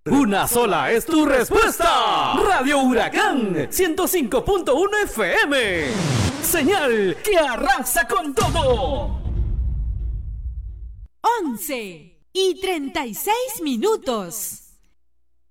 Una sola es tu respuesta. Radio Huracán 105.1 FM. Señal que arrasa con todo. 11:36.